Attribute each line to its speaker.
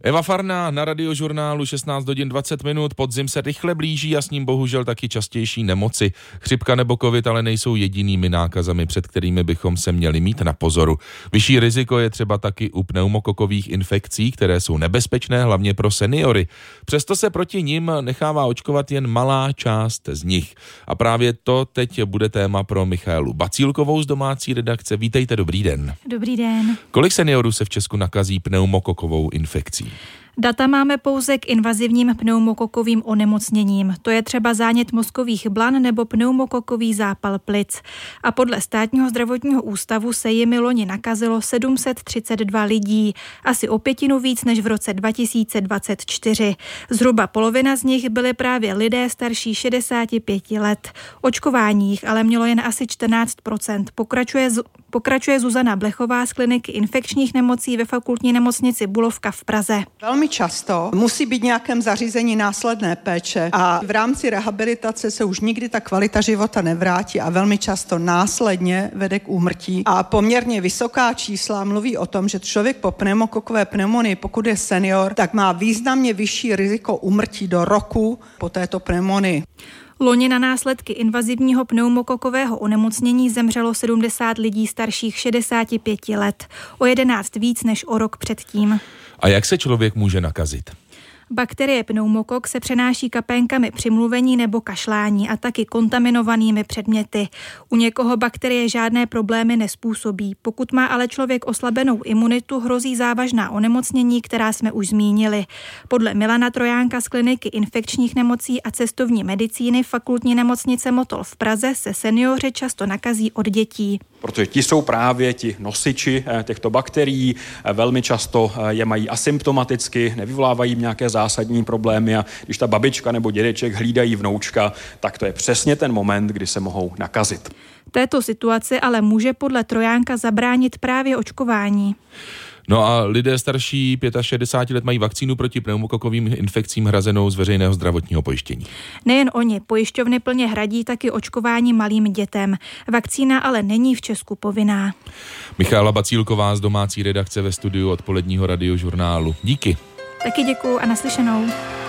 Speaker 1: Eva Farná na Radiožurnálu 16 hodin 20 minut. Podzim se rychle blíží a s ním bohužel taky častější nemoci. Chřipka nebo covid ale nejsou jedinými nákazami, před kterými bychom se měli mít na pozoru. Vyšší riziko je třeba taky u pneumokokových infekcí, které jsou nebezpečné hlavně pro seniory. Přesto se proti nim nechává očkovat jen malá část z nich. A právě to teď bude téma pro Michaelu Bacílkovou z domácí redakce. Vítejte, dobrý den.
Speaker 2: Dobrý den.
Speaker 1: Kolik seniorů se v Česku nakazí pneumokokovou infekcí?
Speaker 2: Data máme pouze k invazivním pneumokokovým onemocněním. To je třeba zánět mozkových blan nebo pneumokokový zápal plic. A podle Státního zdravotního ústavu se jimi loni nakazilo 732 lidí, asi o pětinu víc než v roce 2024. Zhruba polovina z nich byly právě lidé starší 65 let. Očkování jich ale mělo jen asi 14%. Pokračuje Zuzana Blechová z kliniky infekčních nemocí ve Fakultní nemocnici Bulovka v Praze.
Speaker 3: Velmi často musí být nějakém zařízení následné péče a v rámci rehabilitace se už nikdy ta kvalita života nevrátí a velmi často následně vede k úmrtí. A poměrně vysoká čísla mluví o tom, že člověk po pneumokokové pneumonii, pokud je senior, tak má významně vyšší riziko úmrtí do roku po této pneumonii.
Speaker 2: Loni na následky invazivního pneumokokového onemocnění zemřelo 70 lidí starších 65 let, o 11 víc než o rok předtím.
Speaker 1: A jak se člověk může nakazit?
Speaker 2: Bakterie pneumokok se přenáší kapénkami při mluvení nebo kašlání a taky kontaminovanými předměty. U někoho bakterie žádné problémy nezpůsobí. Pokud má ale člověk oslabenou imunitu, hrozí závažná onemocnění, která jsme už zmínili. Podle Milana Trojánka z kliniky infekčních nemocí a cestovní medicíny Fakultní nemocnice Motol v Praze se seniori často nakazí od dětí.
Speaker 4: Protože ti jsou právě ti nosiči těchto bakterií, velmi často je mají asymptomaticky, nevyvolávají nějaké zásadní problémy a když ta babička nebo dědeček hlídají vnoučka, tak to je přesně ten moment, kdy se mohou nakazit.
Speaker 2: Této situaci ale může podle Trojánka zabránit právě očkování.
Speaker 1: No a lidé starší 65 let mají vakcínu proti pneumokokovým infekcím hrazenou z veřejného zdravotního pojištění.
Speaker 2: Nejen oni, pojišťovny plně hradí taky očkování malým dětem. Vakcína ale není v Česku povinná.
Speaker 1: Michaela Bacílková z domácí redakce ve studiu odpoledního Radiožurnálu. Díky.
Speaker 2: Taky děkuju a naslyšenou.